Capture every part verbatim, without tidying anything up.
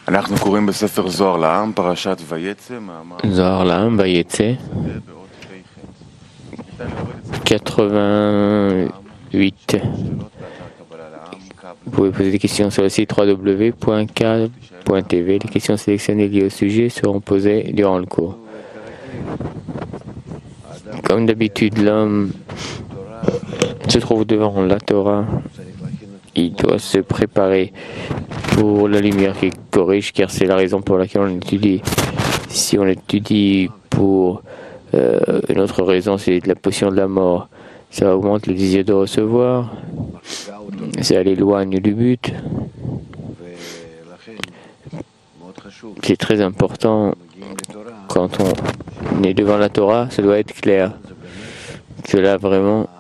Zohar La'am, Vayetze, quatre-vingt-huit. Vous pouvez poser des questions sur le site w w w point k point t v. Les questions sélectionnées liées au sujet seront posées durant le cours. Comme d'habitude, l'homme se trouve devant la Torah. Il doit se préparer pour la lumière qui corrige, car c'est la raison pour laquelle on étudie. Si on étudie pour euh, une autre raison, c'est la potion de la mort, ça augmente le désir de recevoir, ça l'éloigne du but. C'est très important quand on est devant la Torah, ça doit être clair que là vraiment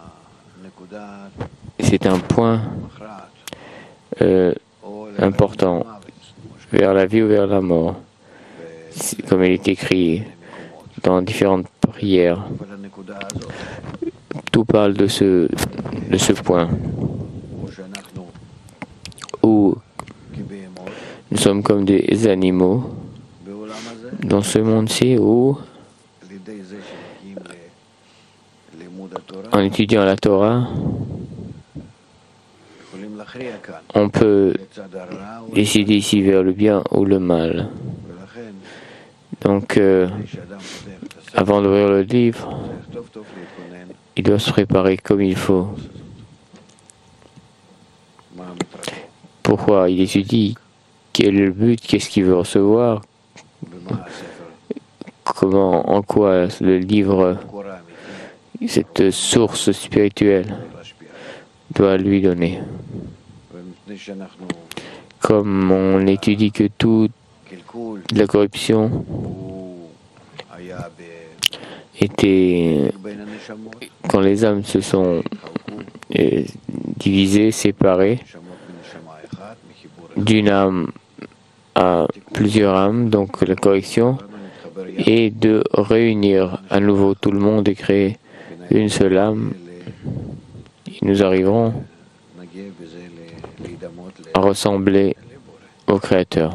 c'est un point euh, important vers la vie ou vers la mort, comme il est écrit dans différentes prières. Tout parle de ce, de ce point où nous sommes comme des animaux dans ce monde-ci où, en étudiant la Torah, on peut décider ici vers le bien ou le mal. Donc, euh, avant d'ouvrir le livre, il doit se préparer comme il faut. Pourquoi il étudie? Quel est le but? Qu'est-ce qu'il veut recevoir? Comment, en quoi le livre, cette source spirituelle, doit lui donner? Comme on étudie que toute la corruption était, quand les âmes se sont euh, divisées, séparées, d'une âme à plusieurs âmes, donc la correction, et de réunir à nouveau tout le monde et créer une seule âme, et nous arriverons à ressembler au Créateur.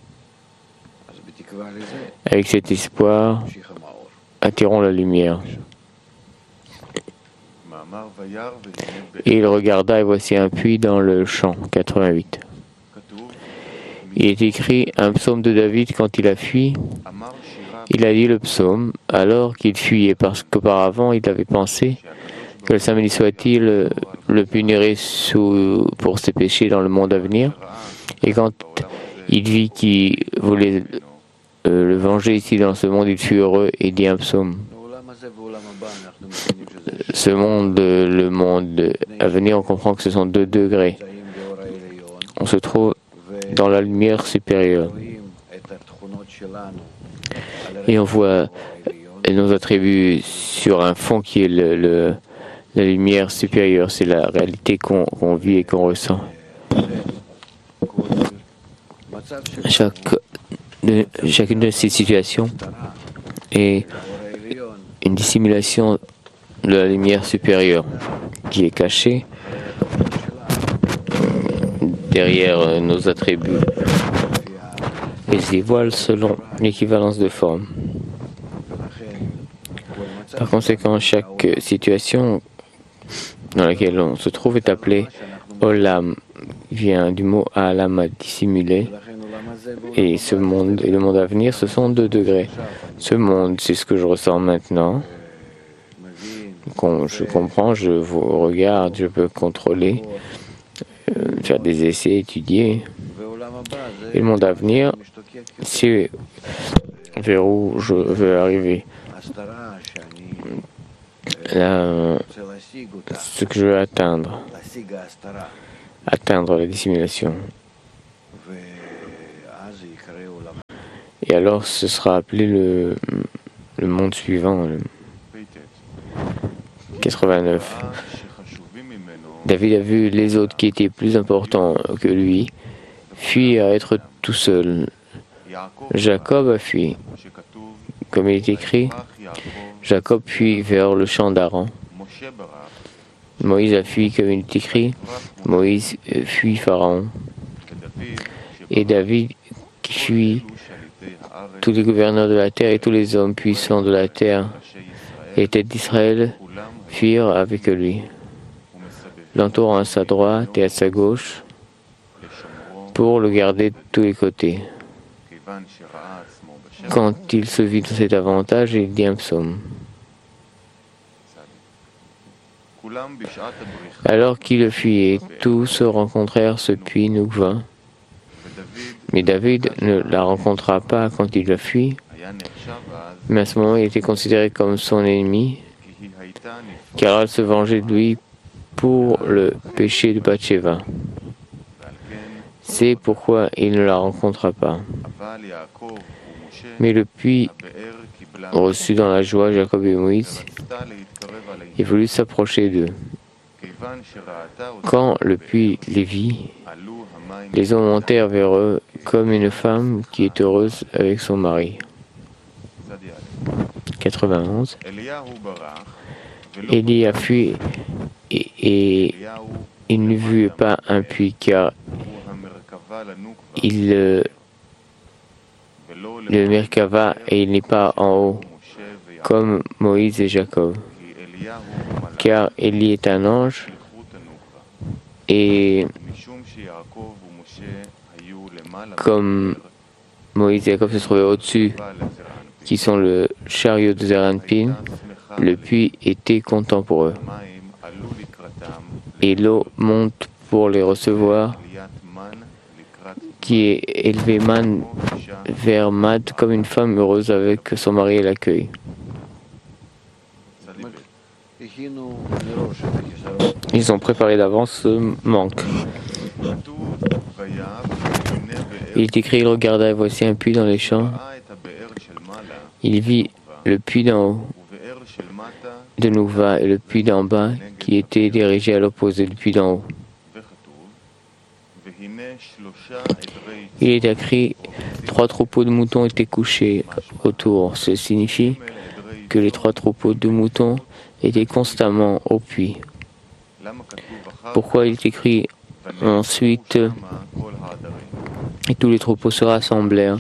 Avec cet espoir, attirons la lumière. Et il regarda et voici un puits dans le champ. quatre-vingt-huit. Il est écrit un psaume de David quand il a fui. Il a dit le psaume alors qu'il fuyait parce qu'auparavant il avait pensé que le Saint béni soit-il le punirait sous, pour ses péchés dans le monde à venir. Et quand il vit qu'il voulait euh, le venger ici dans ce monde, il fut heureux et dit un psaume. Ce monde, le monde à venir, on comprend que ce sont deux degrés. On se trouve dans la lumière supérieure. Et on voit nos attributs sur un fond qui est le, le, la lumière supérieure. C'est la réalité qu'on qu'on vit et qu'on ressent. Chaque, de, chacune de ces situations est une dissimulation de la lumière supérieure qui est cachée derrière nos attributs et se dévoile selon l'équivalence de forme. Par conséquent, chaque situation dans laquelle on se trouve est appelée Olam, vient du mot Alama, dissimulé. Et ce monde et le monde à venir, ce sont deux degrés. Ce monde, c'est ce que je ressens maintenant. Quand je comprends, je vous regarde, je peux contrôler, euh, faire des essais, étudier. Et le monde à venir, c'est vers où je veux arriver. Là, ce que je veux atteindre. Atteindre la dissimulation. Et alors, ce sera appelé le, le monde suivant, le quatre-vingt-neuf. David a vu les autres qui étaient plus importants que lui fuir à être tout seul. Jacob a fui. Comme il est écrit, Jacob fuit vers le champ d'Aaron. Moïse a fui, comme il est écrit, Moïse fuit Pharaon. Et David, qui fuit tous les gouverneurs de la terre et tous les hommes puissants de la terre et têtes d'Israël fuirent avec lui, l'entourant à sa droite et à sa gauche pour le garder de tous les côtés. Quand il se vit dans cet avantage, il dit un psaume. Alors qu'il fuyait, tous se rencontrèrent ce puits Noukva. Mais David ne la rencontra pas quand il a fui, mais à ce moment il était considéré comme son ennemi, car elle se vengeait de lui pour le péché de Bathsheba. C'est pourquoi il ne la rencontra pas. Mais le puits reçut dans la joie Jacob et Moïse et voulut s'approcher d'eux. Quand le puits les vit, les hommes montèrent vers eux comme une femme qui est heureuse avec son mari. quatre-vingt-onze. Élie a fui et, et il ne vit pas un puits car il le, le Merkava et il n'est pas en haut comme Moïse et Jacob. Car Élie est un ange et comme Moïse et Jacob se trouvaient au-dessus, qui sont le chariot de Zeranpin, le puits était content pour eux. Et l'eau monte pour les recevoir, qui est élevé man vers Mad comme une femme heureuse avec son mari et l'accueil. Ils ont préparé d'avance ce manque. Il est écrit, il regarda et voici un puits dans les champs. Il vit le puits d'en haut de Noukva et le puits d'en bas qui était dirigé à l'opposé du puits d'en haut. Il est écrit, trois troupeaux de moutons étaient couchés autour. Cela signifie que les trois troupeaux de moutons étaient constamment au puits. Pourquoi il est écrit ensuite et tous les troupeaux se rassemblèrent,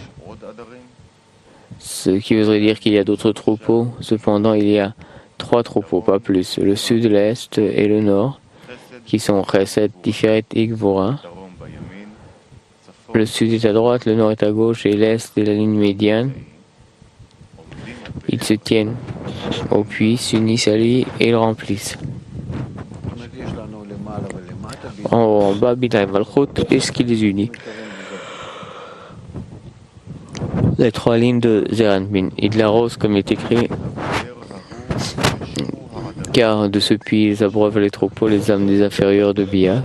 ce qui voudrait dire qu'il y a d'autres troupeaux. Cependant, il y a trois troupeaux, pas plus, le sud, l'est et le nord, qui sont Chesed, Tiferet et Gvora. Le sud est à droite, le nord est à gauche et l'est est la ligne médiane. Ils se tiennent au puits, s'unissent à lui et le remplissent. En haut, en bas, Bina et Malchut, est ce qui les unit. Les trois lignes de Zeranpin. Il l'arrose comme il est écrit, car de ce puits ils abreuvent les troupeaux, les âmes des inférieurs de Bia.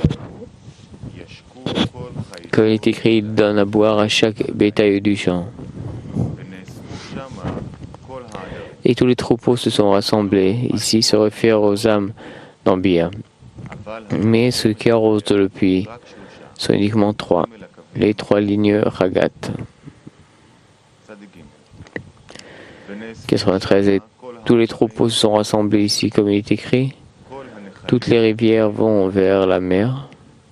Comme il est écrit, il donne à boire à chaque bétail du champ. Et tous les troupeaux se sont rassemblés. Ici se réfère aux âmes d'Ambia. Mais ceux qui arrosent le puits sont uniquement trois. Les trois lignes Ragat. quatre-vingt-treize. Et tous les troupeaux se sont rassemblés ici, comme il est écrit. Toutes les rivières vont vers la mer.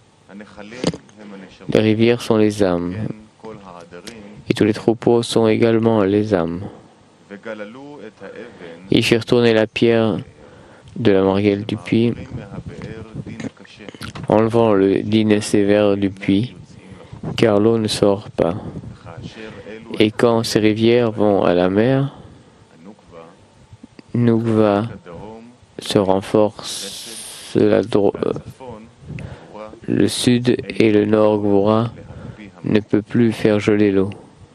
Les rivières sont les âmes. Et tous les troupeaux sont également les âmes. Ils firent tourner la pierre de la margelle du puits, enlevant le dîne sévère du puits, car l'eau ne sort pas. Et quand ces rivières vont à la mer, Noukva se renforce, la dro- le sud et le nord Gvora ne peut plus faire geler l'eau.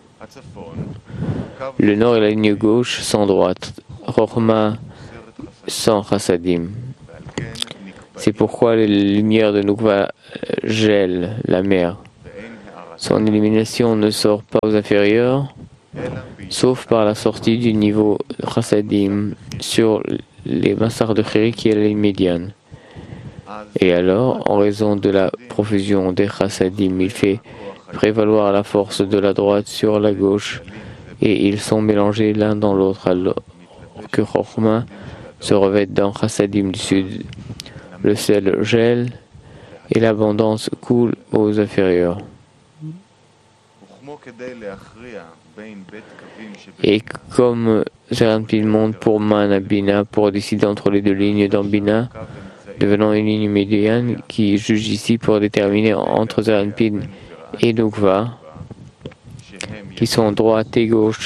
Le nord et la ligne gauche sans droite, Rochma sans Chassadim. C'est pourquoi les lumières de Noukva gèlent la mer. Son élimination ne sort pas aux inférieurs, sauf par la sortie du niveau Chassadim sur les massards de Chéri qui est la ligne médiane. Et alors, en raison de la profusion des Chassadim, il fait prévaloir la force de la droite sur la gauche et ils sont mélangés l'un dans l'autre alors que Chochma se revête dans Chassadim du sud. Le sel gèle et l'abondance coule aux inférieurs. Et comme Zeranpin monte pour Man à Bina pour décider entre les deux lignes dans Bina, devenant une ligne médiane qui juge ici pour déterminer entre Zeranpin et Nukva, qui sont droite et gauche.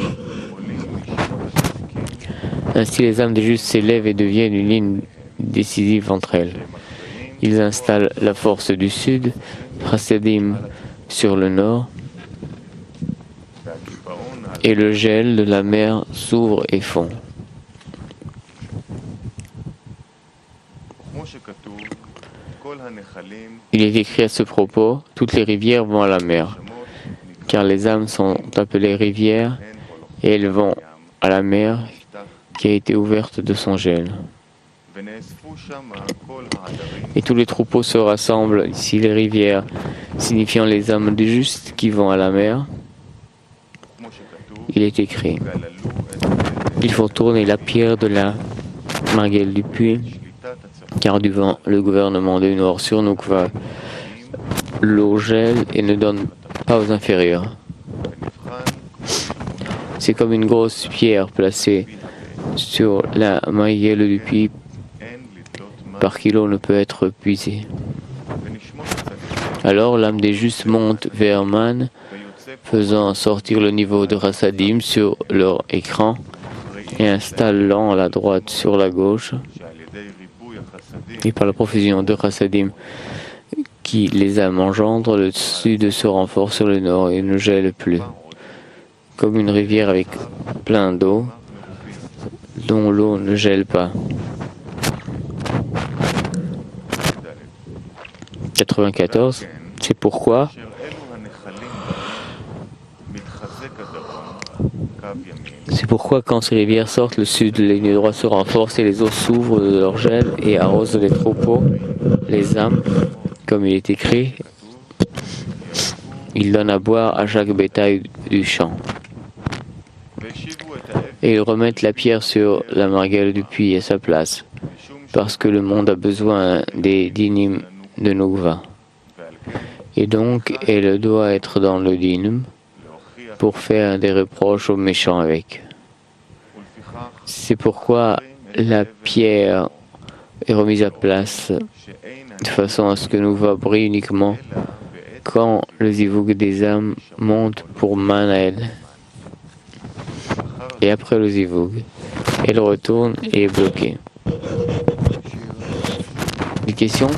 Ainsi, les âmes des justes s'élèvent et deviennent une ligne décisive entre elles. Ils installent la force du sud, Chassidim sur le nord, et le gel de la mer s'ouvre et fond. Il est écrit à ce propos, toutes les rivières vont à la mer, car les âmes sont appelées rivières et elles vont à la mer qui a été ouverte de son gel. Et tous les troupeaux se rassemblent ici, les rivières, signifiant les âmes des justes qui vont à la mer. Il est écrit, il faut tourner la pierre de la margelle du puits, car devant le gouvernement du Nord sur Nukva, l'eau gèle et ne donne pas aux inférieurs. C'est comme une grosse pierre placée sur la margelle du puits par qui l'eau ne peut être puisée. Alors l'âme des justes monte vers Man, faisant sortir le niveau de Chassadim sur leur écran et installant la droite sur la gauche. Et par la profusion de Chassadim qui les âmes engendrent, le sud se renforce sur le nord et ne gèle plus. Comme une rivière avec plein d'eau, dont l'eau ne gèle pas. quatre-vingt-quatorze. C'est pourquoi C'est pourquoi quand ces rivières sortent, le sud, les lignes droites se renforcent et les eaux s'ouvrent de leur gel et arrosent les troupeaux, les âmes, comme il est écrit. Ils donnent à boire à chaque bétail du champ. Et ils remettent la pierre sur la margelle du puits à sa place, parce que le monde a besoin des dinim de Nukva. Et donc, elle doit être dans le dinim pour faire des reproches aux méchants avec. C'est pourquoi la pierre est remise à place de façon à ce que Nukva brille uniquement quand le zivug des âmes monte pour Manael. Et après le zivug, elle retourne et est bloquée. Des questions?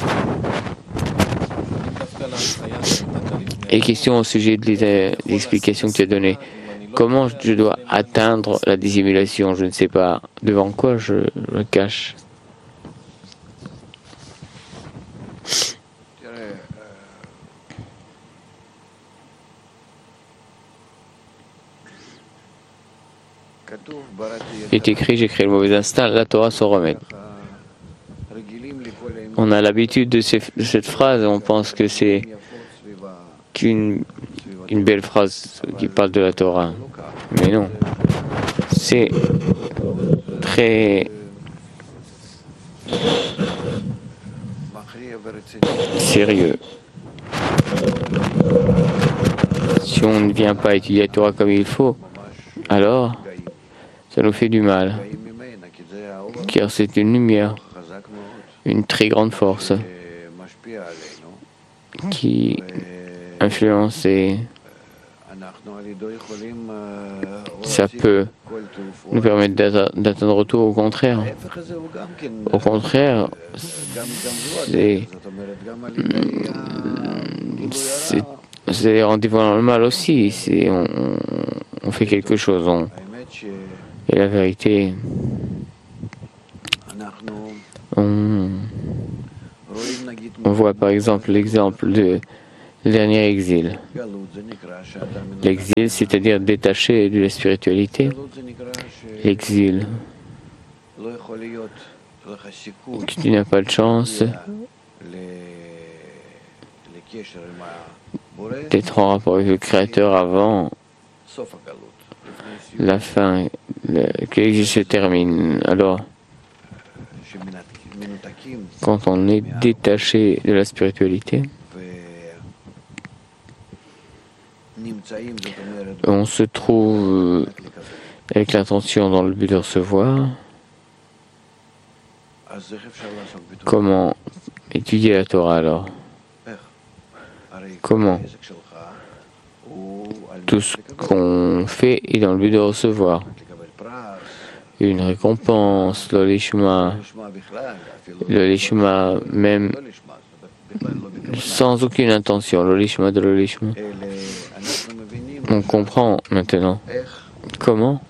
Et questions au sujet des explications que tu as données. Comment je dois atteindre la dissimulation? Je ne sais pas. Devant quoi je me cache? Il est écrit, j'ai créé le mauvais instinct, la Torah s'en remet. On a l'habitude de, ces, de cette phrase, on pense que c'est qu'une une belle phrase qui parle de la Torah. Mais non. C'est très sérieux. Si on ne vient pas étudier la Torah comme il faut, alors ça nous fait du mal. Car c'est une lumière, une très grande force qui influence et ça peut nous permettre d'atteindre tout. Au contraire, au contraire, c'est c'est, c'est en dévoilant le mal aussi. C'est on, on fait quelque chose. On, et la vérité, on, on voit par exemple l'exemple de le dernier exil. L'exil, c'est-à-dire détaché de la spiritualité. L'exil. Tu n'as pas de chance d'être en rapport avec le Créateur avant la fin, le, que l'exil se termine. Alors, quand on est détaché de la spiritualité, on se trouve avec l'intention dans le but de recevoir. Comment étudier la Torah alors? Comment? Tout ce qu'on fait est dans le but de recevoir une récompense, le lishma, le lishma même sans aucune intention, le lishma de le lishma. On comprend maintenant comment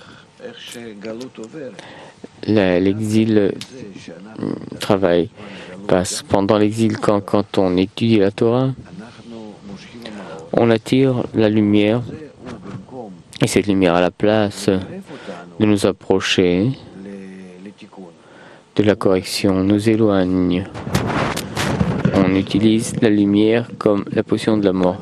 l'exil travaille. Passe pendant l'exil, quand, quand on étudie la Torah, on attire la lumière, et cette lumière à la place de nous approcher de la correction, nous éloigne. On utilise la lumière comme la potion de la mort.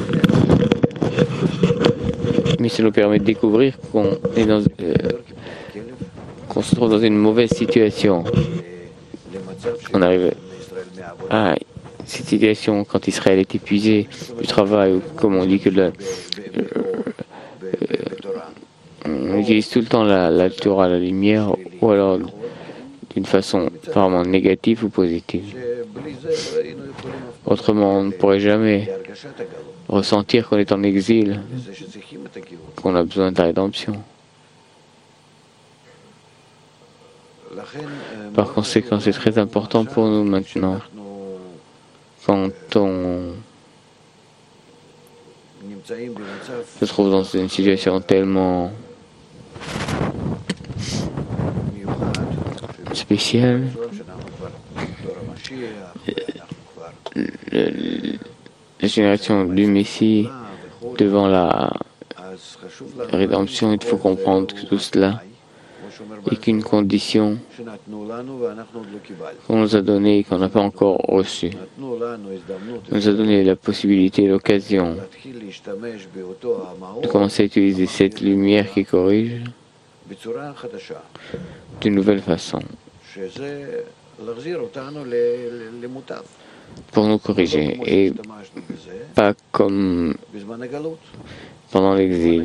Mais ça nous permet de découvrir qu'on est dans, euh, qu'on se trouve dans une mauvaise situation. On arrive à cette situation quand Israël est épuisé du travail, comme on dit que la, euh, on utilise tout le temps la, la Torah, la lumière, ou alors d'une façon apparemment négative ou positive. Autrement, on ne pourrait jamais ressentir qu'on est en exil, qu'on a besoin de la rédemption. Par conséquent, c'est très important pour nous maintenant, quand on se trouve dans une situation tellement spéciale, la génération du Messie devant la rédemption, il faut comprendre que tout cela est qu'une condition qu'on nous a donnée et qu'on n'a pas encore reçue. On nous a donné la possibilité, l'occasion de commencer à utiliser cette lumière qui corrige d'une nouvelle façon pour nous corriger et pas comme pendant l'exil.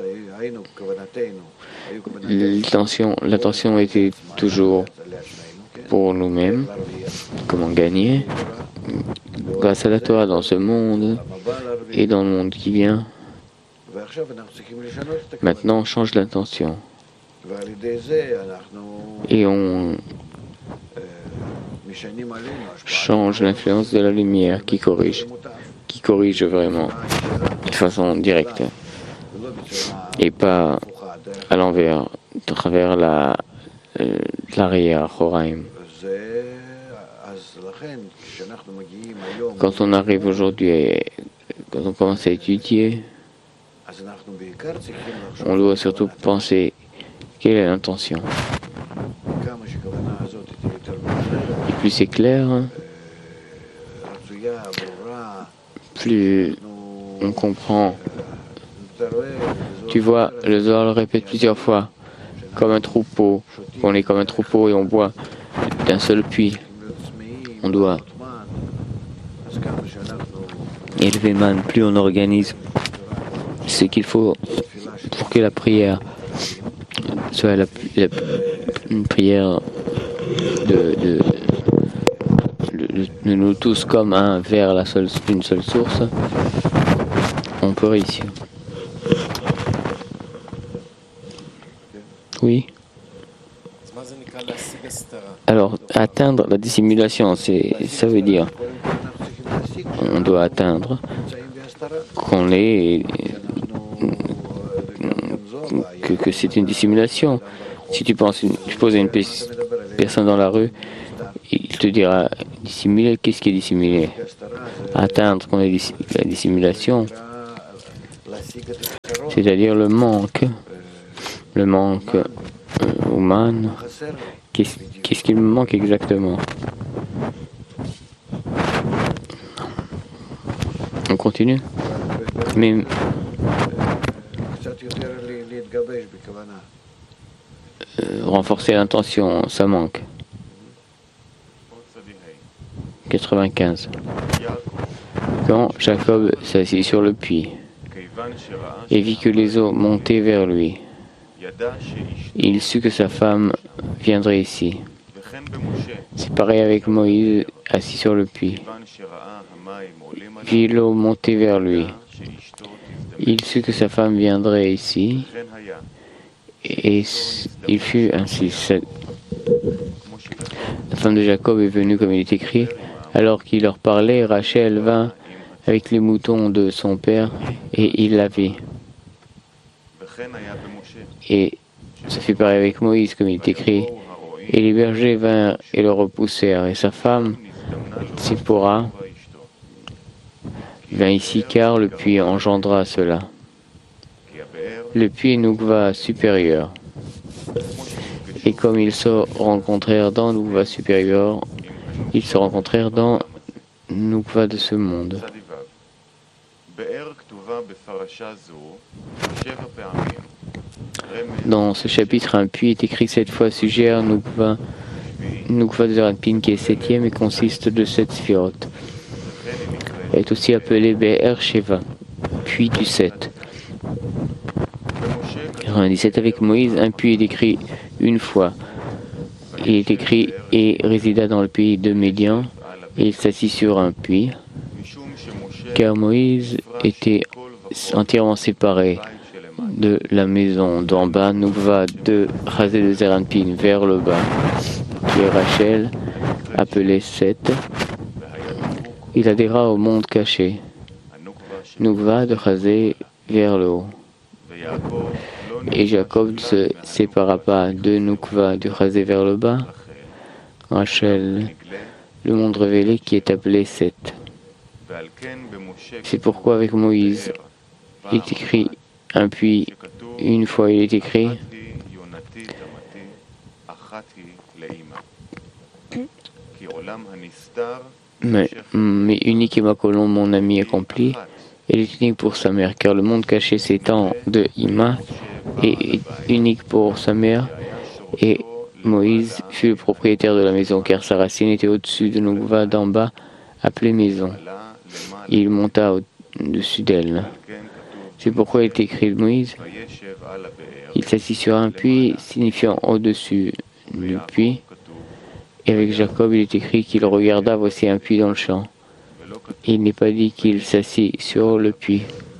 L'intention, l'intention était toujours pour nous-mêmes, comment gagner grâce à la Torah dans ce monde et dans le monde qui vient. Maintenant, on change l'intention et on change l'influence de la lumière qui corrige, qui corrige vraiment de façon directe et pas à l'envers, à travers la, euh, l'arrière, Horaim. Quand on arrive aujourd'hui, quand on commence à étudier, on doit surtout penser quelle est l'intention. Et plus c'est clair, plus on comprend. Tu vois, le Zohar le répète plusieurs fois, comme un troupeau. On est comme un troupeau et on boit d'un seul puits. On doit élever man, plus on organise ce qu'il faut pour que la prière soit la, la, une prière de, de, de, de nous tous comme un vers la seule, une seule source, on peut réussir. Oui. Alors, atteindre la dissimulation, c'est, ça veut dire on doit atteindre qu'on est que, que c'est une dissimulation. Si tu penses, une, tu poses une personne dans la rue, il te dira dissimuler. Qu'est-ce qui est dissimulé? Atteindre qu'on est la dissimulation, c'est-à-dire le manque, le manque euh, humain. Qu'est-ce, qu'est-ce qu'il me manque exactement? On continue? Mais euh, renforcer l'intention, ça manque. quatre-vingt-quinze. Quand Jacob s'est assis sur le puits, et vit que les eaux montaient vers lui. Il sut que sa femme viendrait ici. C'est pareil avec Moïse assis sur le puits. Vit l'eau monter vers lui. Il sut que sa femme viendrait ici. Et il fut ainsi. La femme de Jacob est venue comme il est écrit. Alors qu'il leur parlait, Rachel vint avec les moutons de son père et il la vit. Et ça fait pareil avec Moïse comme il est écrit. Et les bergers vinrent et le repoussèrent. Et sa femme, Tsipora, vint ici car le puits engendra cela. Le puits est Noukva supérieur. Et comme ils se rencontrèrent dans Noukva supérieur, ils se rencontrèrent dans Noukva de ce monde. Dans ce chapitre, un puits est écrit sept fois sujet à Noukva, Noukva de Zeranpin qui est septième et consiste de sept sphirotes. Elle est aussi appelée Be'er Sheva, puits du sept. quatre-vingt-dix-sept avec Moïse, un puits est écrit une fois. Il est écrit et résida dans le pays de Médian et il s'assit sur un puits. Car Moïse était entièrement séparé de la maison d'en bas, Noukva de Chazé de Zeranpin vers le bas, qui est Rachel, appelé Seth. Il adhéra au monde caché, Noukva de Chazé vers le haut. Et Jacob ne se sépara pas de Noukva du Chazé vers le bas, Rachel, le monde révélé qui est appelé Seth. C'est pourquoi avec Moïse, il est écrit un puits, une fois il est écrit mais, mais unique est ma colombe, mon ami accompli. Elle est unique pour sa mère, car le monde caché s'étend de Ima et unique pour sa mère. Et Moïse fut le propriétaire de la maison, car sa racine était au-dessus de Noukva d'en bas, appelée maison. Et il monta au-dessus d'elle. C'est pourquoi il est écrit de Moïse. Il s'assit sur un puits, signifiant au-dessus du puits. Et avec Jacob, il est écrit qu'il regarda, voici un puits dans le champ. Et il n'est pas dit qu'il s'assit sur le puits.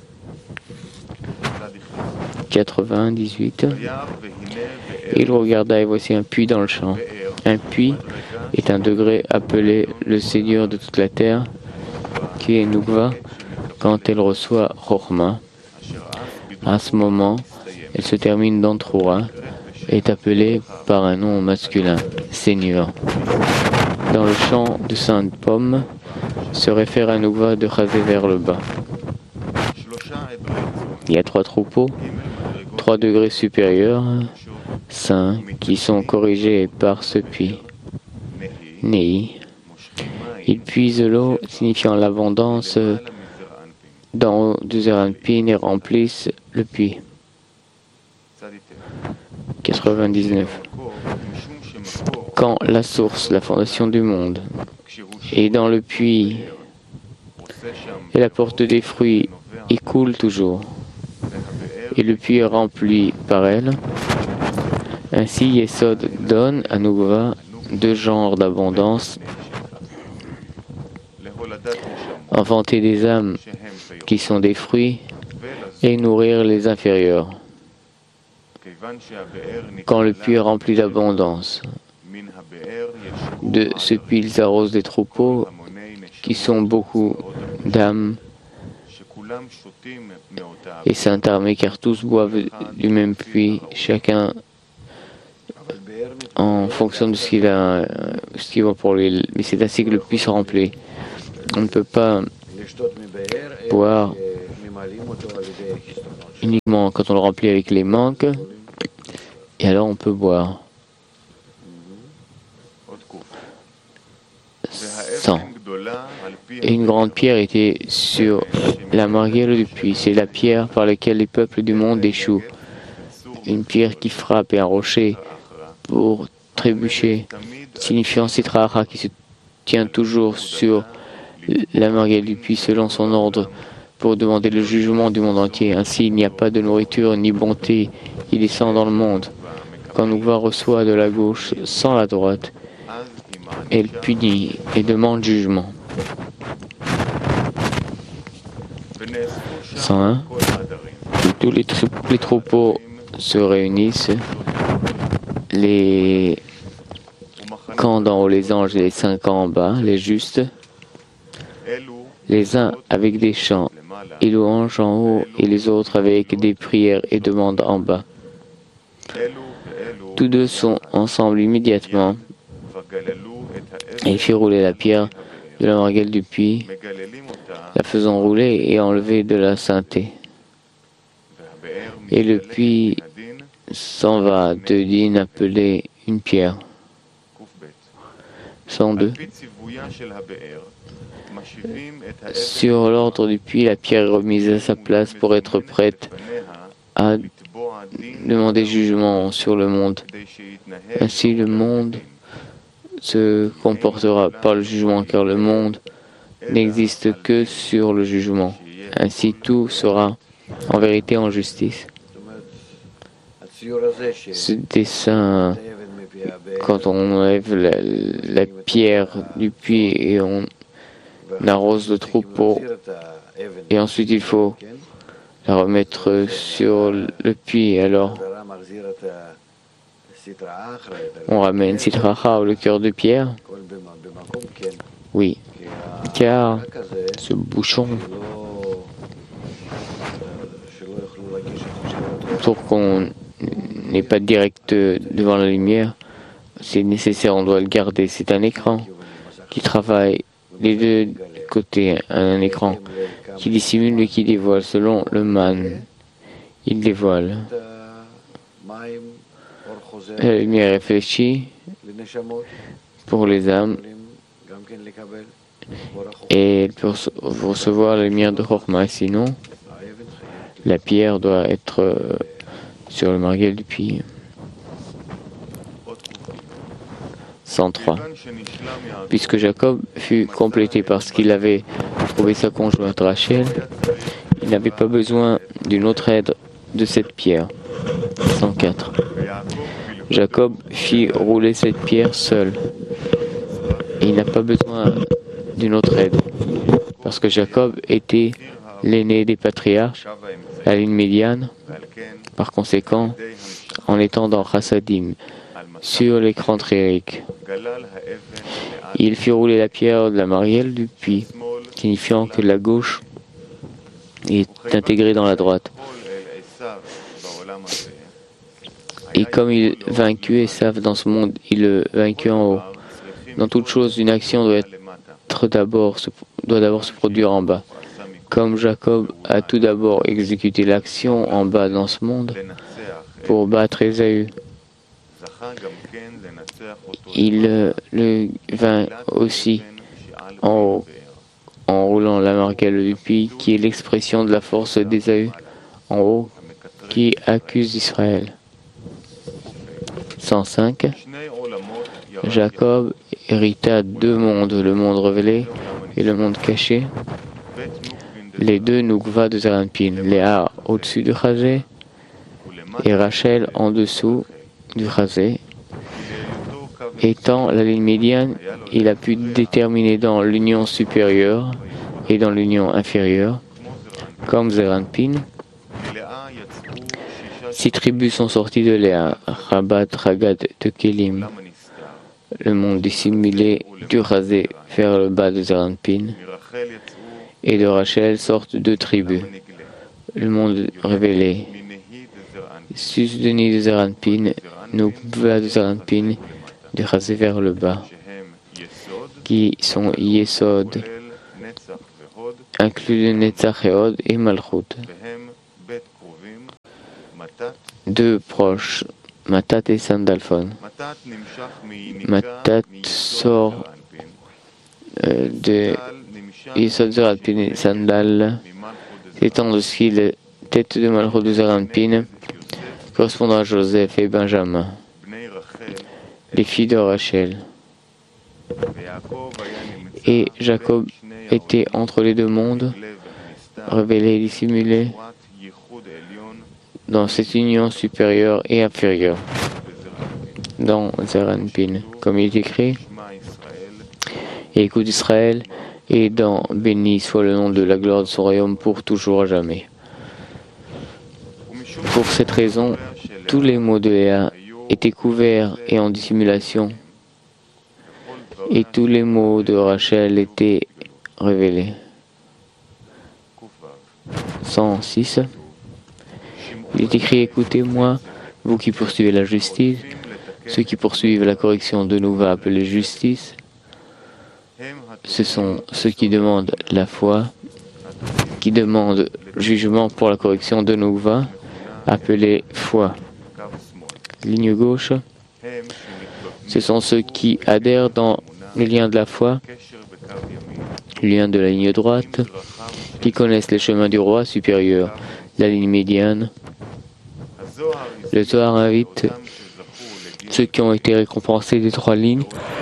quatre-vingt-dix-huit. Il regarda, et voici un puits dans le champ. Un puits est un degré appelé le Seigneur de toute la terre, qui est Noukva, quand elle reçoit Chochma. À ce moment, elle se termine dans Troura, est appelée par un nom masculin, Seigneur. Dans le champ de Sainte Pomme, se réfère à Noukva de Chazé vers le bas. Il y a trois troupeaux, trois degrés supérieurs, saints, qui sont corrigés par ce puits. Nei. Ils puisent l'eau, signifiant l'abondance, d'en haut du Zeranpin et remplissent le puits. quatre-vingt-dix-neuf. Quand la source, la fondation du monde, est dans le puits et la porte des fruits y coule toujours, et le puits est rempli par elle, ainsi Yesod donne à Noukva deux genres d'abondance, enfanter des âmes qui sont des fruits et nourrir les inférieurs. Quand le puits est rempli d'abondance, de ce puits ils arrosent des troupeaux qui sont beaucoup d'âmes et sainte armée, car tous boivent du même puits, chacun en fonction de ce qu'il a, ce qu'il va pour lui. Mais c'est ainsi que le puits se remplit. On ne peut pas boire uniquement quand on le remplit avec les manques, et alors on peut boire. cent. Et une grande pierre était sur la margelle du puits. C'est la pierre par laquelle les peuples du monde échouent. Une pierre qui frappe et un rocher pour trébucher, signifiant Sitrahara qui se tient toujours sur la margelle du puits selon son ordre pour demander le jugement du monde entier. Ainsi, il n'y a pas de nourriture ni bonté qui descend dans le monde. Quand Nukva reçoit de la gauche sans la droite, elle punit et demande jugement. cent un. Tous les, les troupeaux se réunissent. Les camps d'en haut, les anges et les cinq camps en bas, les justes, les uns avec des chants et louanges en haut et les autres avec des prières et demandes en bas. Tous deux sont ensemble immédiatement et il fit rouler la pierre de la margelle du puits, la faisant rouler et enlever de la sainteté. Et le puits s'en va de Din appelé une pierre. cent deux. Sur l'ordre du puits, la pierre est remise à sa place pour être prête à demander jugement sur le monde. Ainsi le monde se comportera par le jugement, car le monde n'existe que sur le jugement. Ainsi tout sera en vérité en justice. Ce dessin, quand on enlève la, la pierre du puits et on arrose le troupeau, et ensuite il faut la remettre sur le puits, alors on ramène Sitracha, le cœur de pierre. Oui, car ce bouchon, pour qu'on n'ait pas direct devant la lumière, c'est nécessaire, on doit le garder. C'est un écran qui travaille les deux côtés, un écran qui dissimule et qui dévoile selon le man. Il dévoile. La lumière réfléchie pour les âmes et elle peut recevoir la lumière de Chorma. Sinon, la pierre doit être sur le margelle du puits. cent trois. Puisque Jacob fut complété parce qu'il avait trouvé sa conjointe Rachel, il n'avait pas besoin d'une autre aide de cette pierre. cent quatre. Jacob fit rouler cette pierre seul. Et il n'a pas besoin d'une autre aide. Parce que Jacob était l'aîné des patriarches, la ligne médiane. Par conséquent, en étant dans Chassadim, sur l'écran triérique, il fit rouler la pierre de la margelle du puits, signifiant que la gauche est intégrée dans la droite. Et comme il vaincu Esav dans ce monde, il le vaincu en haut. Dans toute chose, une action doit être d'abord doit d'abord se produire en bas. Comme Jacob a tout d'abord exécuté l'action en bas dans ce monde pour battre Ésaü, il le vint aussi en haut, en roulant la margelle du puits, qui est l'expression de la force d'Ésaü en haut, qui accuse Israël. cent cinq. Jacob hérita deux mondes, le monde révélé et le monde caché. Les deux Nukva de Zeranpin, Léa au-dessus du Chazé et Rachel en dessous du Chazé. Étant la ligne médiane, il a pu déterminer dans l'union supérieure et dans l'union inférieure, comme Zeranpin. Six tribus sont sorties de Léa, Rabat, Ragad, de Kélim, le monde dissimulé du Chazé vers le bas de Zeranpin, et de Rachel sortent deux tribus, le monde révélé, Sus de Ni de Zeranpin, Nukva de Zeranpin, du Chazé vers le bas, qui sont Yesod, inclus de Netzach et Hod et Malchut. Deux proches, Matat et Sandalphon. Matat sort euh, de Yesod Zeranpin et Sandal, étant de ce qu'il est tête de Malchut de Zeranpin, correspondant à Joseph et Benjamin, les filles de Rachel. Et Jacob était entre les deux mondes, révélés et dissimulés dans cette union supérieure et inférieure, dans Zeranpin, comme il est écrit, et écoute Israël, et dans béni soit le nom de la gloire de son royaume pour toujours à jamais. Pour cette raison, tous les mots de Léa étaient couverts et en dissimulation, et tous les mots de Rachel étaient révélés. cent six. Il est écrit, écoutez-moi, vous qui poursuivez la justice, ceux qui poursuivent la correction de Nouva appelée justice, ce sont ceux qui demandent la foi, qui demandent jugement pour la correction de Nouva appelée foi. Ligne gauche, ce sont ceux qui adhèrent dans les liens de la foi, les liens de la ligne droite, qui connaissent les chemins du roi supérieur, la ligne médiane. Le Zohar invite ceux qui ont été récompensés des trois lignes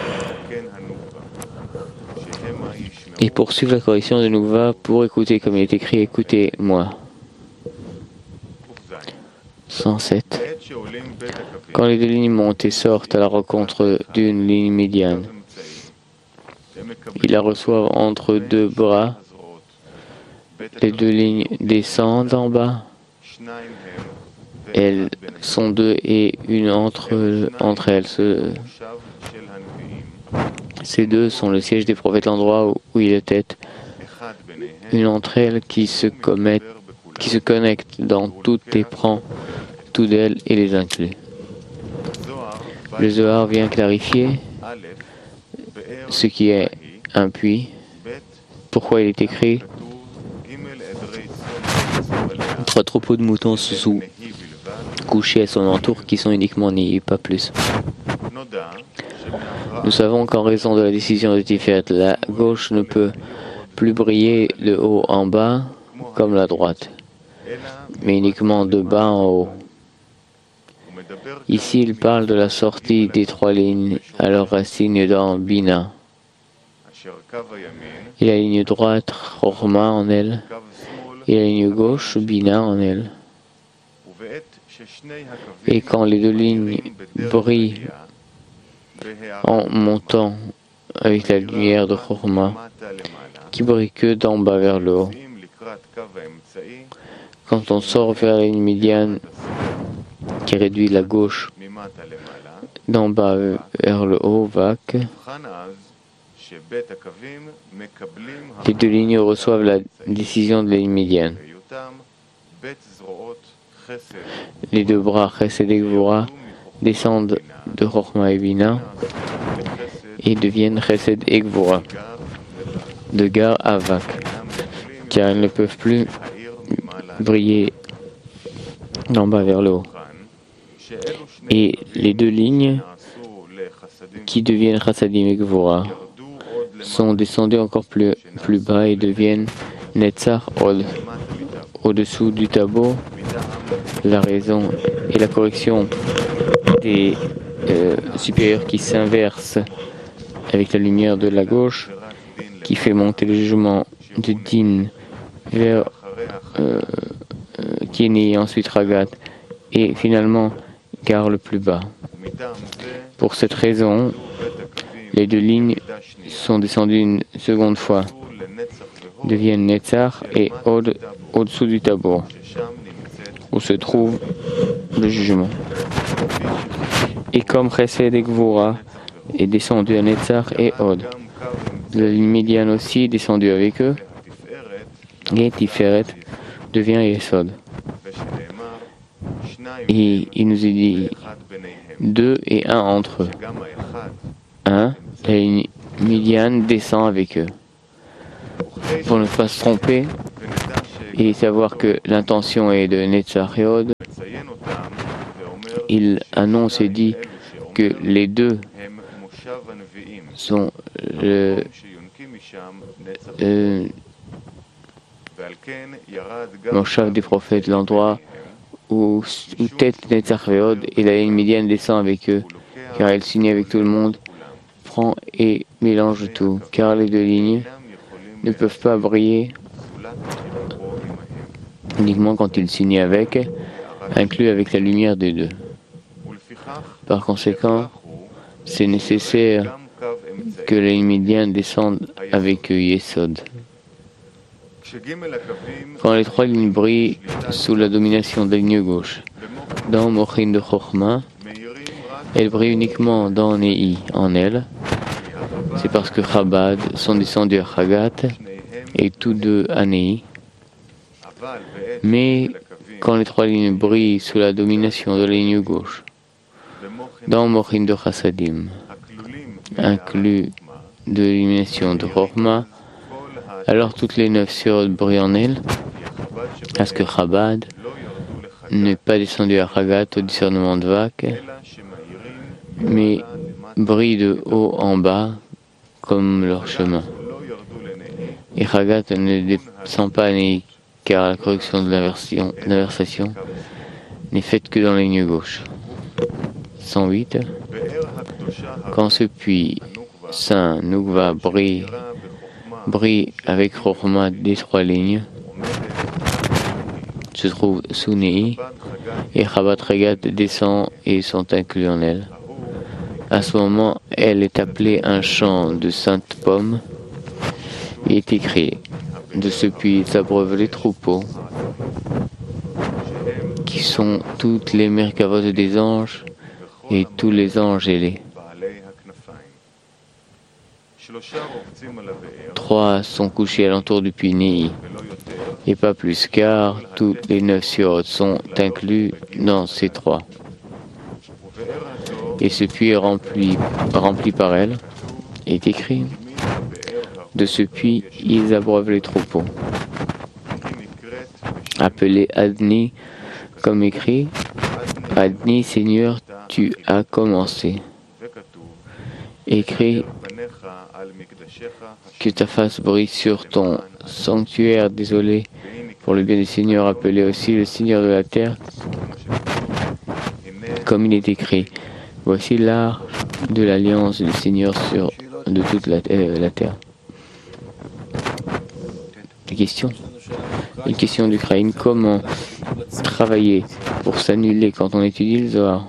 et poursuivent la correction de Nouva pour écouter, comme il est écrit, écoutez-moi. cent sept. Quand les deux lignes montent et sortent à la rencontre d'une ligne médiane, ils la reçoivent entre deux bras. Les deux lignes descendent en bas. Elles sont deux et une entre, entre elles. Ce, ces deux sont le siège des prophètes, l'endroit où, où il est tête. Une entre elles qui se, commet, qui se connecte dans toutes et prend tout d'elles et les inclut. Le Zohar vient clarifier ce qui est un puits, pourquoi il est écrit trois troupeaux de moutons se sont couchés à son entour qui sont uniquement niés, pas plus. Nous savons qu'en raison de la décision de Tiferet, la gauche ne peut plus briller de haut en bas comme la droite, mais uniquement de bas en haut. Ici, il parle de la sortie des trois lignes à leur racine dans Bina. Et la ligne droite, Chorma en elle, et la ligne gauche, Bina en elle. Et quand les deux lignes brillent en montant avec la lumière de Chorma, qui brille que d'en bas vers le haut, quand on sort vers la ligne médiane qui réduit la gauche d'en bas vers le haut, vac, les deux lignes reçoivent la décision de la ligne médiane. Les deux bras, Chesed et Gvura, descendent de Chorma et Bina et deviennent Chesed et Gvura, de Gar à Vac, car ils ne peuvent plus briller d'en bas vers le haut. Et les deux lignes qui deviennent Chassadim et Gvura sont descendues encore plus, plus bas et deviennent Netzach Od, au-dessous du tableau, la raison et la correction des euh, supérieurs qui s'inversent avec la lumière de la gauche, qui fait monter le jugement de Din vers euh, euh, Kéni et ensuite Ragat, et finalement Gar le plus bas. Pour cette raison, les deux lignes sont descendues une seconde fois, deviennent Netzach et Od au-dessous du tableau, où se trouve le jugement. Et comme Chesed et Gvura est descendu à Netzach et Od, la ligne médiane aussi est descendue avec eux, et Tiferet devient Yesod. Et il nous est dit deux et un entre eux. Un, la ligne médiane descend avec eux. Pour ne pas se tromper et savoir que l'intention est de Netzach et Od, il annonce et dit que les deux sont le, le Moshav des prophètes, l'endroit où, où tête Netzach et Od et la ligne médiane descend avec eux, car elle s'unit avec tout le monde, prend et mélange tout, car les deux lignes ne peuvent pas briller uniquement quand il s'unit avec, inclus avec la lumière des deux. Par conséquent, c'est nécessaire que les médians descendent avec Yesod. Quand les trois lignes brillent sous la domination de la ligne gauche, dans Mochin de Chochma, elles brillent uniquement dans Nei en elle. C'est parce que Chabad sont descendus à Chagat et tous deux à Nei. Mais quand les trois lignes brillent sous la domination de la ligne gauche, dans Mochin de Chassadim, inclus de l'illumination de Chochma, alors toutes les neuf sphères brillent en elle, parce que Chabad n'est pas descendu à Chagat au discernement de Vak, mais brille de haut en bas comme leur chemin. Et Chagat ne descend pas à Nei, car la correction de l'inversation n'est faite que dans la ligne gauche. cent huit. Quand ce puits saint Nukva brille, brille avec Chochma des trois lignes, se trouve sous Nei, et Chabad Chagat descend et sont inclus en elle. À ce moment, elle est appelée un champ de sainte pomme. Il est écrit: de ce puits s'abreuvent les troupeaux, qui sont toutes les merkavot des anges et tous les anges ailés. Trois sont couchés alentour du puits Nei, et pas plus, car toutes les neuf sphères sont inclus dans ces trois. Et ce puits est rempli, rempli par elle, est écrit: de ce puits, ils abreuvent les troupeaux. Appelé Adni, comme écrit: Adni, Seigneur, tu as commencé. Écrit: que ta face brille sur ton sanctuaire, désolé pour le bien du Seigneur, appelé aussi le Seigneur de la terre, comme il est écrit: voici l'arche de l'alliance du Seigneur sur de toute la, euh, la terre. Une question Une question d'Ukraine: comment travailler pour s'annuler quand on étudie le Zohar?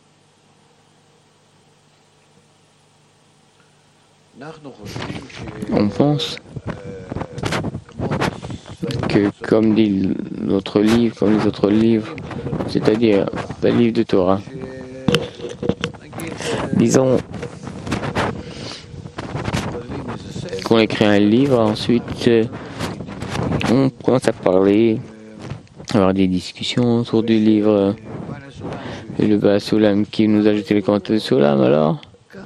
On pense que, comme dit l'autre livre, comme les autres livres, c'est-à-dire le livre de Torah, disons qu'on écrit un livre, ensuite on commence à parler, avoir des discussions autour du livre, et le Bas Soulam qui nous a jeté les commentaires de Soulam, alors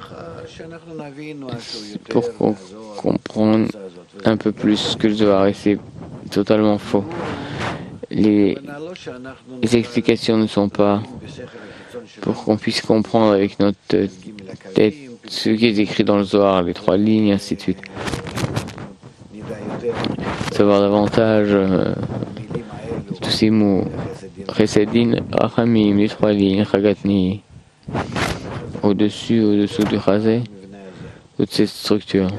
pour qu'on comprenne un peu plus que le Zohar, et c'est totalement faux. Les, les explications ne sont pas pour qu'on puisse comprendre avec notre tête ce qui est écrit dans le Zohar, les trois lignes, ainsi de suite. Savoir davantage euh, tous ces mots, Chesedin, Rachamim, les trois lignes, Chagatni, au-dessus, au-dessous du Chazé, toutes ces structures.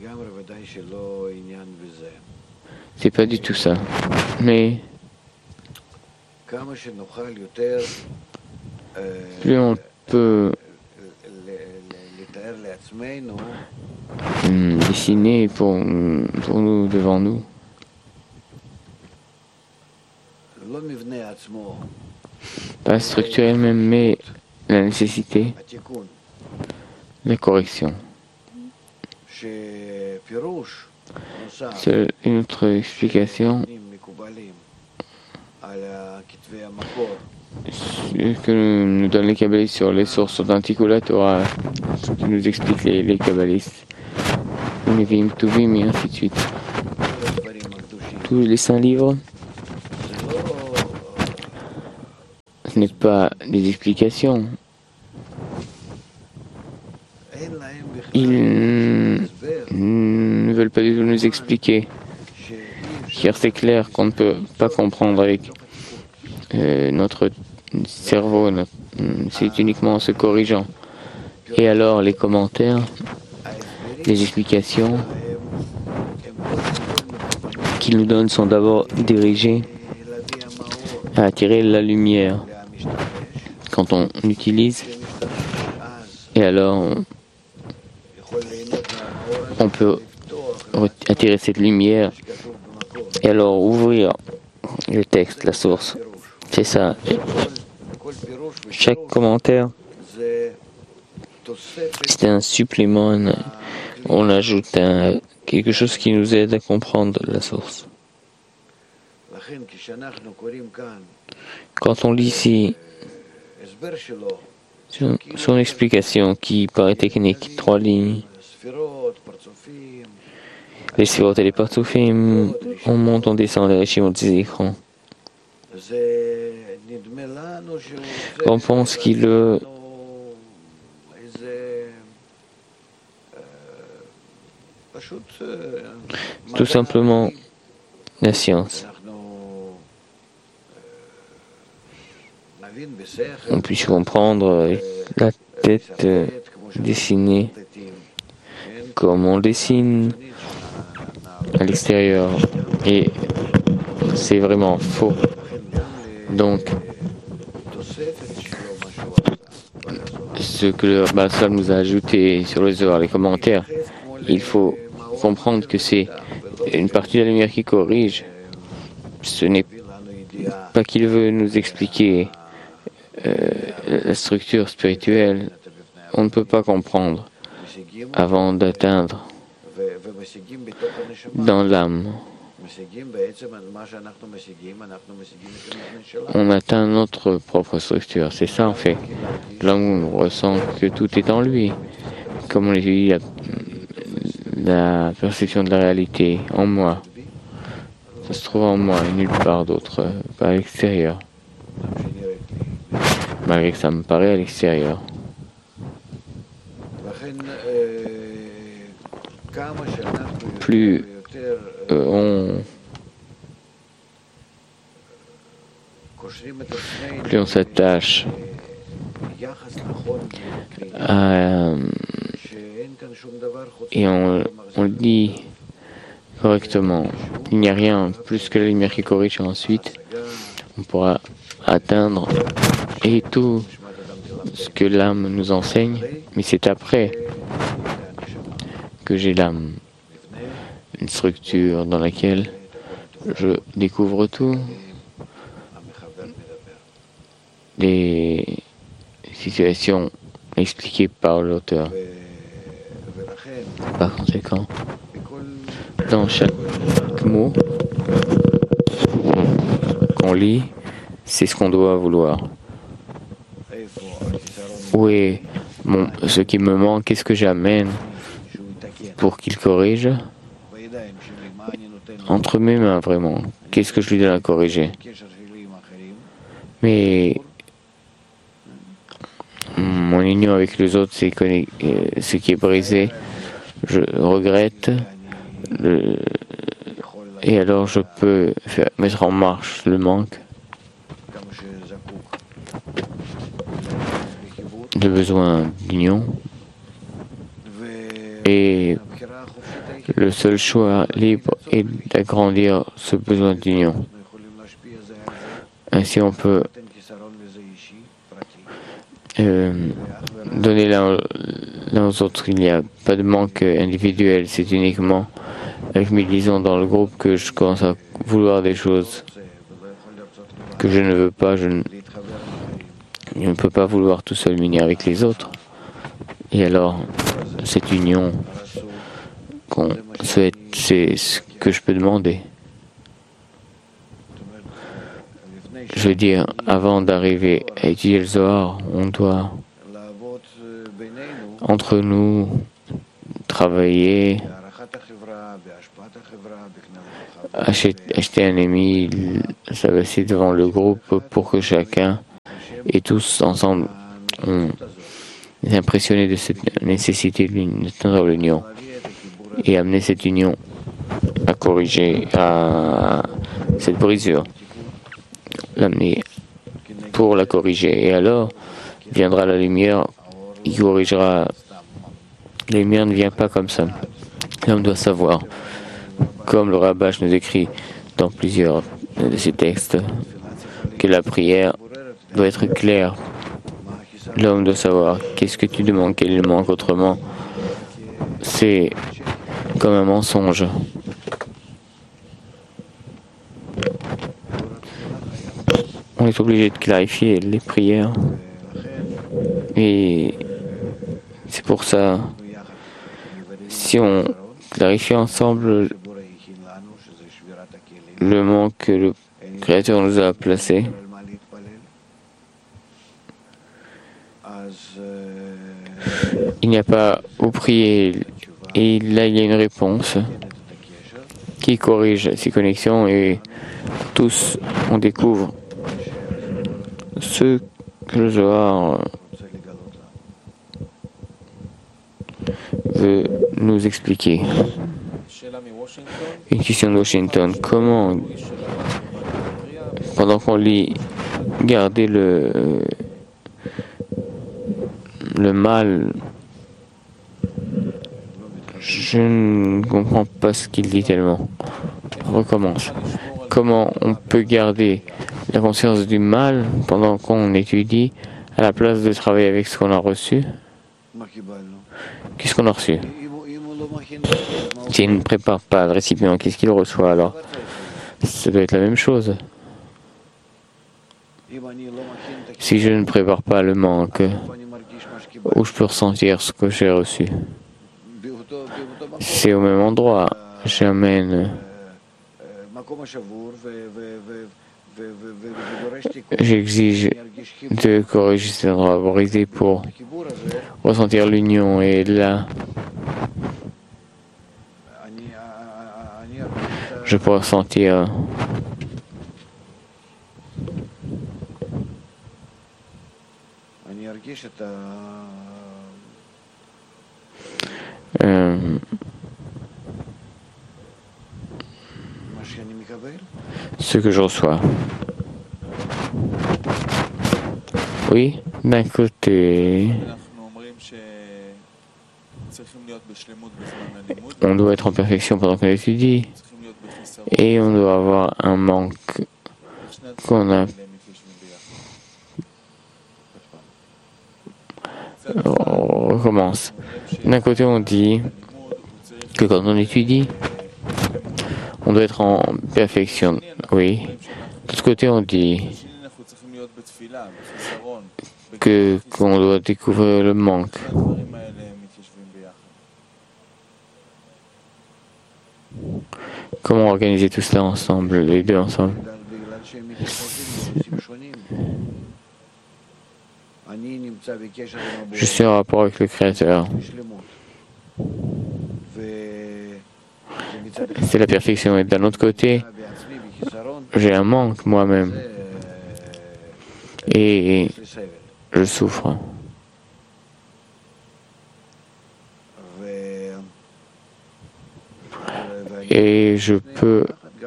C'est pas du tout ça. Mais plus on peut hum, dessiner pour, pour nous, devant nous, pas la structure elle-même, mais la nécessité, la correction. C'est une autre explication que nous donnent les kabbalistes sur les sources authentiques, la Torah, qui nous expliquent les, les kabbalistes, les Nevi'im, Tuvim et ainsi de suite. Tous les saints livres, ce n'est pas des explications. Ils ne veulent pas du tout nous expliquer, car c'est clair qu'on ne peut pas comprendre avec euh, notre cerveau, notre, c'est uniquement en se corrigeant. Et alors les commentaires, les explications qu'ils nous donnent sont d'abord dirigées à attirer la lumière quand on utilise, et alors on, on peut attirer cette lumière et alors ouvrir le texte, la source. C'est ça. Chaque commentaire, c'est un supplément, on ajoute un, quelque chose qui nous aide à comprendre la source. Quand on lit ici son, son explication qui paraît technique, trois lignes, les sphérot et les partoufim, on monte, on descend, les réchimot des écrans. On pense qu'il euh, tout simplement la science. On puisse comprendre la tête dessinée comme on dessine à l'extérieur, et c'est vraiment faux. Donc, ce que le Balsam nous a ajouté sur le Zohar, les commentaires, il faut comprendre que c'est une partie de la lumière qui corrige. Ce n'est pas qu'il veut nous expliquer euh, la structure spirituelle. On ne peut pas comprendre avant d'atteindre dans l'âme. On atteint notre propre structure, c'est ça en fait. L'homme ressent que tout est en lui. Comme on l'a dit, la, la perception de la réalité en moi. Ça se trouve en moi et nulle part d'autre, pas à l'extérieur. Malgré que ça me paraît à l'extérieur. Plus euh, on plus on s'attache à, et on, on le dit correctement, il n'y a rien plus que la lumière qui corrige, et ensuite on pourra atteindre et tout ce que l'âme nous enseigne, mais c'est après que j'ai l'âme, une structure dans laquelle je découvre tout, des situations expliquées par l'auteur. Par conséquent, dans chaque mot qu'on lit, c'est ce qu'on doit vouloir. Où est mon, ce qui me manque, qu'est-ce que j'amène pour qu'il corrige? Entre mes mains, vraiment. Qu'est-ce que je lui donne à corriger? Mais mon union avec les autres, c'est ce qui est brisé. Je regrette. Le, et alors je peux faire, mettre en marche le manque. Le besoin d'union. Et le seul choix libre est d'agrandir ce besoin d'union. Ainsi on peut euh, donner l'un aux autres. Il n'y a pas de manque individuel, c'est uniquement avec mes liaisons dans le groupe que je commence à vouloir des choses que je ne veux pas. Je ne, je ne peux pas vouloir tout seul m'unir avec les autres. Et alors, cette union qu'on souhaite, c'est ce que je peux demander. Je veux dire, avant d'arriver à étudier le Zohar, on doit, entre nous, travailler, acheter un ami, s'abaisser devant le groupe pour que chacun et tous ensemble on est impressionné de cette nécessité d'atteindre l'union et amener cette union à corriger à cette brisure, l'amener pour la corriger, et alors viendra la lumière qui corrigera. La lumière ne vient pas comme ça. L'homme doit savoir, comme le Rabbah nous écrit dans plusieurs de ses textes, que la prière doit être claire. L'homme doit savoir qu'est-ce que tu demandes, quel est le manque, autrement. C'est comme un mensonge. On est obligé de clarifier les prières. Et c'est pour ça, si on clarifie ensemble le manque que le Créateur nous a placé, il n'y a pas où prier. Et là, il y a une réponse qui corrige ces connexions et tous, on découvre ce que le Zohar veut nous expliquer. Une question de Washington. Comment, pendant qu'on lit, garder le, le mal? Je ne comprends pas ce qu'il dit tellement. On recommence. Comment on peut garder la conscience du mal pendant qu'on étudie à la place de travailler avec ce qu'on a reçu? Qu'est-ce qu'on a reçu? S'il ne prépare pas le récipient, qu'est-ce qu'il reçoit alors? Ça doit être la même chose. Si je ne prépare pas le manque, où je peux ressentir ce que j'ai reçu? C'est au même endroit. J'amène. J'exige de corriger cet endroit brisé pour ressentir l'union. Et là, je peux ressentir euh, ce que je reçois. Oui, d'un côté, on doit être en perfection pendant qu'on étudie et on doit avoir un manque qu'on a. On recommence. D'un côté, on dit que quand on étudie, on doit être en perfection. Oui. De l'autre côté, on dit que qu'on doit découvrir le manque. Comment organiser tout cela ensemble, les deux ensemble? Je suis en rapport avec le Créateur. C'est la perfection. Et d'un autre côté, j'ai un manque moi-même. Et je souffre. Et je peux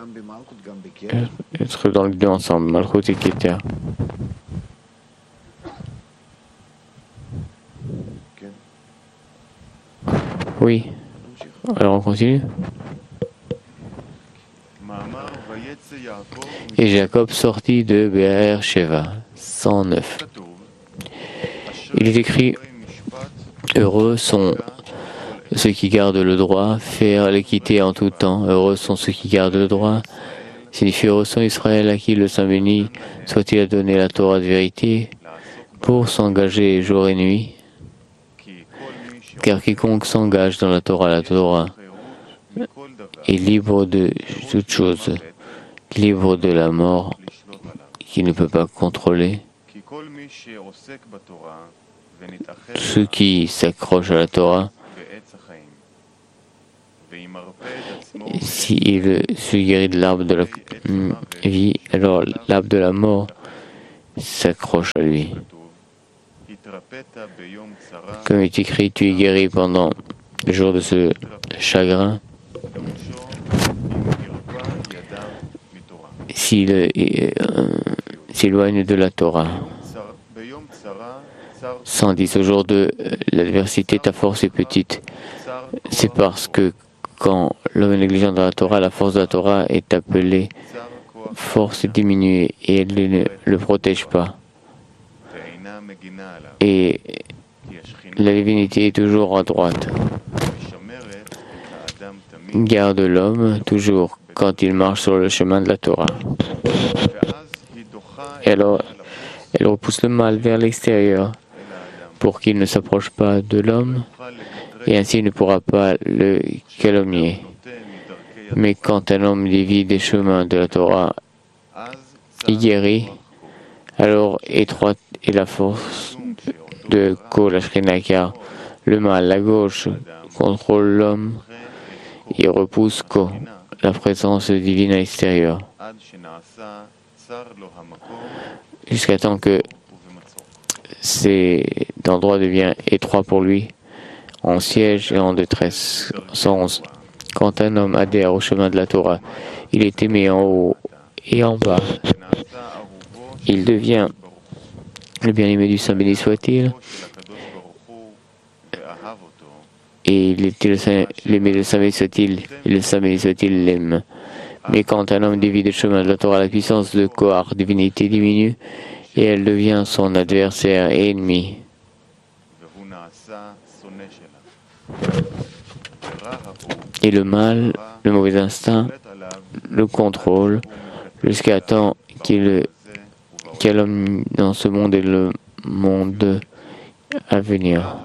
être dans les deux ensemble, Malchut et Keter. Oui. Alors on continue. Et Jacob sortit de Be'er Sheva, cent neuf. Il est écrit: heureux sont ceux qui gardent le droit, faire l'équité en tout temps. Heureux sont ceux qui gardent le droit. Signifie heureux sont Israël à qui le Saint béni soit-il a donné la Torah de vérité pour s'engager jour et nuit. Car quiconque s'engage dans la Torah, la Torah est libre de toute chose, libre de la mort qu'il ne peut pas contrôler. Ceux qui s'accrochent à la Torah, s'il se guérit de l'arbre de la vie, alors l'arbre de la mort s'accroche à lui. Comme il est écrit, tu es guéri pendant le jour de ce chagrin. S'il euh, s'éloigne de la Torah. cent dix. Au jour de l'adversité, ta force est petite. C'est parce que quand l'homme est négligent dans la Torah, la force de la Torah est appelée force est diminuée et elle ne le protège pas. Et la divinité est toujours à droite. Garde l'homme toujours quand il marche sur le chemin de la Torah. Et alors, elle repousse le mal vers l'extérieur pour qu'il ne s'approche pas de l'homme et ainsi il ne pourra pas le calomnier. Mais quand un homme dévie des chemins de la Torah, il guérit, alors étroite est la force de Kol Ashkena, car le mal, la gauche, contrôle l'homme et repousse Ko, la présence divine à l'extérieur, jusqu'à temps que cet endroit devient étroit pour lui, en siège et en détresse. cent onze. Quand un homme adhère au chemin de la Torah, il est aimé en haut et en bas. Il devient le bien-aimé du Saint, béni soit-il, et il était le Saint, l'aimé du Saint, béni soit-il, et le Saint, béni soit-il, l'aime. Mais quand un homme dévie le chemin de la Torah, la puissance de Kohar, divinité, diminue, et elle devient son adversaire et ennemi. Et le mal, le mauvais instinct, le contrôle jusqu'à temps qu'il calomnie dans ce monde et le monde à venir.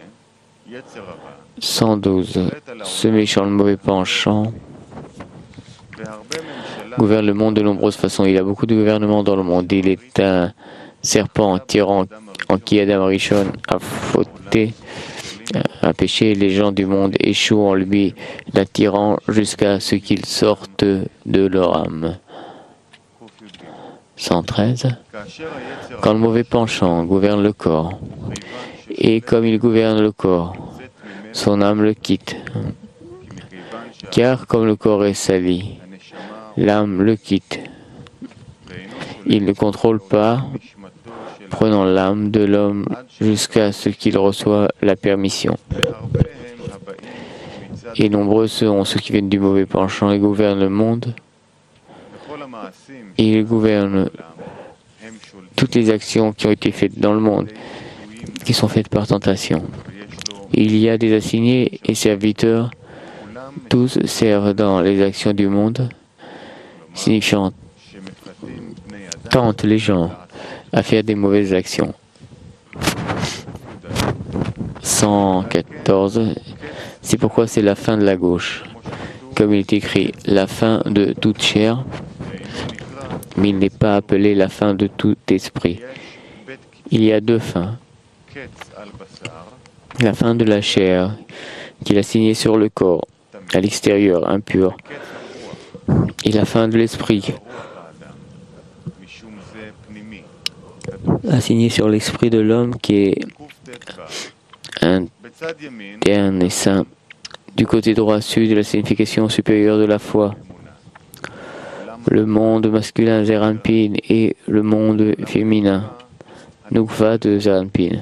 cent douze. Ce méchant, le mauvais penchant, gouverne le monde de nombreuses façons. Il y a beaucoup de gouvernements dans le monde. Il est un serpent tyran en qui Adam Rishon a fauté, a péché. Les gens du monde échouent en lui, l'attirant jusqu'à ce qu'ils sortent de leur âme. cent treize. Quand le mauvais penchant gouverne le corps, et comme il gouverne le corps, son âme le quitte. Car comme le corps est sali, l'âme le quitte. Il ne contrôle pas, prenant l'âme de l'homme jusqu'à ce qu'il reçoive la permission. Et nombreux seront ceux qui viennent du mauvais penchant et gouvernent le monde. Et il gouverne toutes les actions qui ont été faites dans le monde, qui sont faites par tentation. Il y a des assignés et serviteurs, tous servent dans les actions du monde, signifiant tentent les gens à faire des mauvaises actions. cent quatorze. C'est pourquoi c'est la fin de la gauche. Comme il est écrit, la fin de toute chair, mais il n'est pas appelé la fin de tout esprit. Il y a deux fins. La fin de la chair, qu'il a signée sur le corps, à l'extérieur, impur, et la fin de l'esprit, assignée sur l'esprit de l'homme qui est interne et saint. Du côté droit sud, la signification supérieure de la foi. Le monde masculin Zeranpin et le monde féminin Nukva de Zeranpin,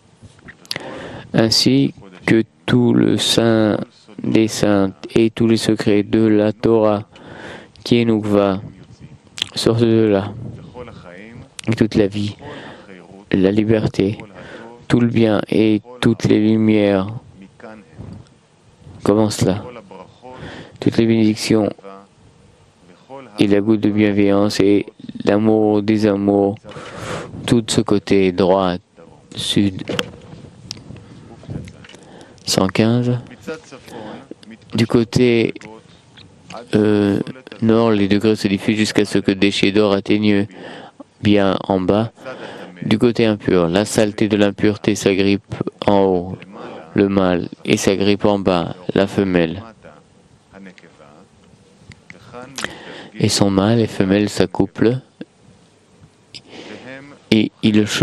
ainsi que tout le saint des saints et tous les secrets de la Torah qui est Nukva sortent de là. Et toute la vie, la liberté, tout le bien et toutes les lumières commencent là. Toutes les bénédictions et la goutte de bienveillance et l'amour des amours, tout ce côté droit, sud. cent quinze. Du côté euh, nord, les degrés se diffusent jusqu'à ce que des jets d'or atteignent bien en bas. Du côté impur, la saleté de l'impureté s'agrippe en haut, le mâle, et s'agrippe en bas, la femelle. Et son mâle et femelle s'accouplent et ils